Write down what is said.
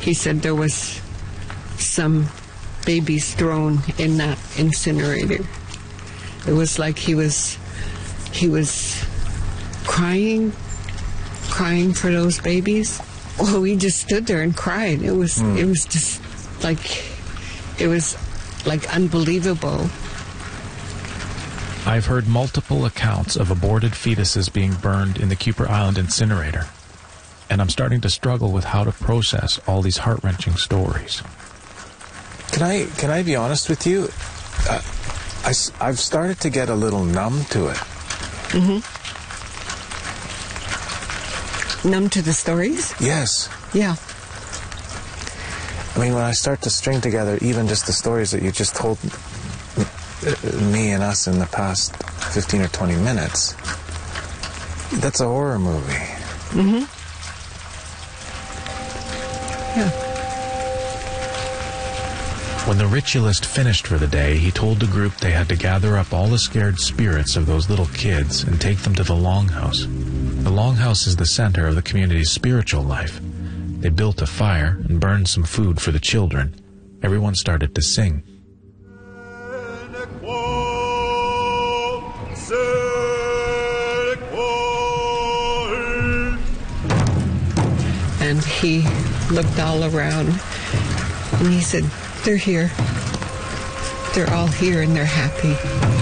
he said there was some babies thrown in that incinerator. It was like he was crying for those babies. Well, we just stood there and cried. It was just like, it was like unbelievable. I've heard multiple accounts of aborted fetuses being burned in the Kuper Island incinerator, and I'm starting to struggle with how to process all these heart-wrenching stories. Can I be honest with you? I've started to get a little numb to it. Numb to the stories? Yes. Yeah. I mean, when I start to string together even just the stories that you just told me and us in the past 15 or 20 minutes, that's a horror movie. Yeah. When the ritualist finished for the day, he told the group they had to gather up all the scared spirits of those little kids and take them to the Longhouse. The Longhouse is the center of the community's spiritual life. They built a fire and burned some food for the children. Everyone started to sing. And he looked all around and he said, they're here. They're all here and they're happy.